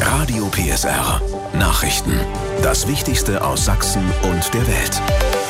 Radio PSR. Nachrichten. Das Wichtigste aus Sachsen und der Welt.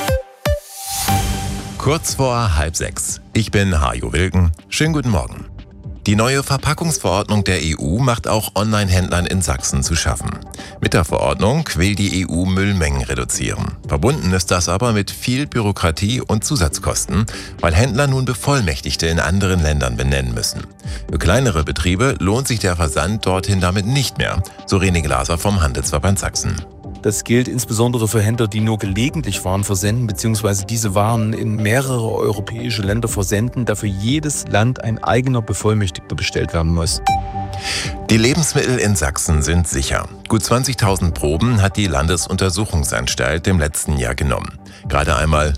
Kurz vor 5:30. Ich bin Hajo Wilken. Schönen guten Morgen. Die neue Verpackungsverordnung der EU macht auch Online-Händlern in Sachsen zu schaffen. Mit der Verordnung will die EU Müllmengen reduzieren. Verbunden ist das aber mit viel Bürokratie und Zusatzkosten, weil Händler nun Bevollmächtigte in anderen Ländern benennen müssen. Für kleinere Betriebe lohnt sich der Versand dorthin damit nicht mehr, so René Glaser vom Handelsverband Sachsen. Das gilt insbesondere für Händler, die nur gelegentlich Waren versenden bzw. diese Waren in mehrere europäische Länder versenden, da für jedes Land ein eigener Bevollmächtigter bestellt werden muss. Die Lebensmittel in Sachsen sind sicher. Gut 20.000 Proben hat die Landesuntersuchungsanstalt im letzten Jahr genommen. Gerade einmal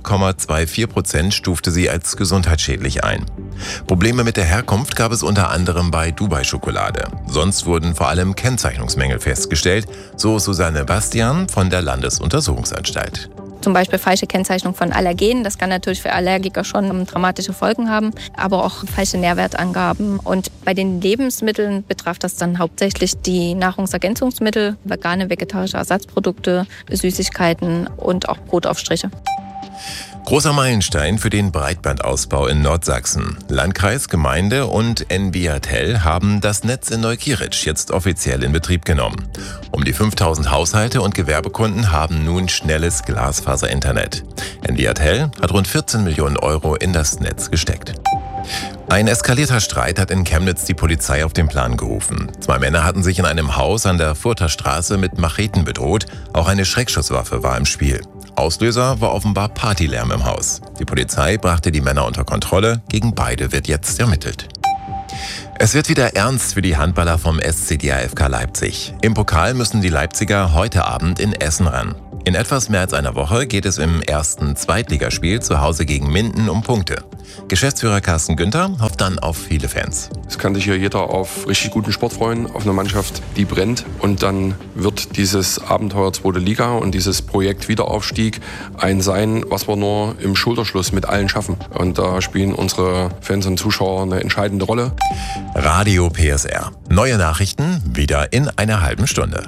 0,24% stufte sie als gesundheitsschädlich ein. Probleme mit der Herkunft gab es unter anderem bei Dubai-Schokolade. Sonst wurden vor allem Kennzeichnungsmängel festgestellt, so Susanne Bastian von der Landesuntersuchungsanstalt. Zum Beispiel falsche Kennzeichnung von Allergenen. Das kann natürlich für Allergiker schon dramatische Folgen haben, aber auch falsche Nährwertangaben. Und bei den Lebensmitteln betrifft das dann hauptsächlich die Nahrungsergänzungsmittel, vegane, vegetarische Ersatzprodukte, Süßigkeiten und auch Brotaufstriche. Großer Meilenstein für den Breitbandausbau in Nordsachsen. Landkreis, Gemeinde und NBAtel haben das Netz in Neukirch jetzt offiziell in Betrieb genommen. Um die 5000 Haushalte und Gewerbekunden haben nun schnelles Glasfaser-Internet. NBAtel hat rund 14 Millionen Euro in das Netz gesteckt. Ein eskalierter Streit hat in Chemnitz die Polizei auf den Plan gerufen. 2 Männer hatten sich in einem Haus an der Further Straße mit Macheten bedroht. Auch eine Schreckschusswaffe war im Spiel. Auslöser war offenbar Partylärm im Haus. Die Polizei brachte die Männer unter Kontrolle. Gegen beide wird jetzt ermittelt. Es wird wieder ernst für die Handballer vom SC DAFK Leipzig. Im Pokal müssen die Leipziger heute Abend in Essen ran. In etwas mehr als einer Woche geht es im ersten Zweitligaspiel zu Hause gegen Minden um Punkte. Geschäftsführer Carsten Günther hofft dann auf viele Fans. Es kann sich hier jeder auf richtig guten Sport freuen, auf eine Mannschaft, die brennt. Und dann wird dieses Abenteuer 2. Liga und dieses Projekt Wiederaufstieg ein sein, was wir nur im Schulterschluss mit allen schaffen. Und da spielen unsere Fans und Zuschauer eine entscheidende Rolle. Radio PSR. Neue Nachrichten wieder in einer halben Stunde.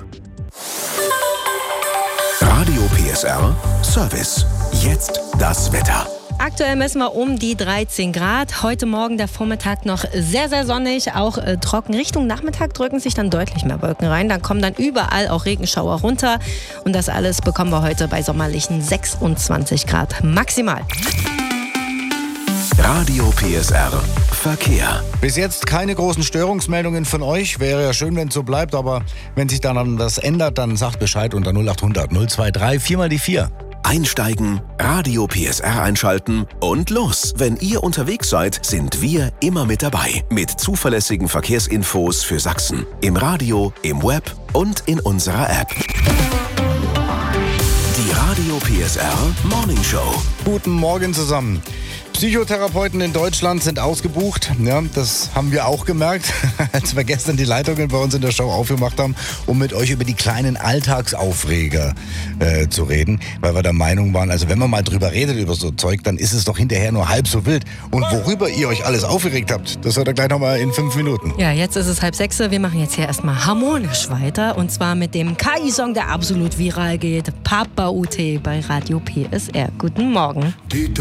Radio PSR Service. Jetzt das Wetter. Aktuell messen wir um die 13 Grad. Heute Morgen der Vormittag noch sehr, sehr sonnig, auch trocken. Richtung Nachmittag drücken sich dann deutlich mehr Wolken rein. Dann kommen dann überall auch Regenschauer runter. Und das alles bekommen wir heute bei sommerlichen 26 Grad maximal. Radio PSR Verkehr. Bis jetzt keine großen Störungsmeldungen von euch. Wäre ja schön, wenn es so bleibt, aber wenn sich dann was ändert, dann sagt Bescheid unter 0800 023 4 mal die 4. Einsteigen, Radio PSR einschalten und los. Wenn ihr unterwegs seid, sind wir immer mit dabei. Mit zuverlässigen Verkehrsinfos für Sachsen. Im Radio, im Web und in unserer App. Die Radio PSR Morning Show. Guten Morgen zusammen. Psychotherapeuten in Deutschland sind ausgebucht. Ja, das haben wir auch gemerkt, als wir gestern die Leitungen bei uns in der Show aufgemacht haben, um mit euch über die kleinen Alltagsaufreger zu reden. Weil wir der Meinung waren, also wenn man mal drüber redet, über so Zeug, dann ist es doch hinterher nur halb so wild. Und worüber ihr euch alles aufgeregt habt, das hört ihr gleich nochmal in 5 Minuten. Ja, jetzt ist es 5:30. Wir machen jetzt hier erstmal harmonisch weiter. Und zwar mit dem KI-Song, der absolut viral geht. Papa UT bei Radio PSR. Guten Morgen.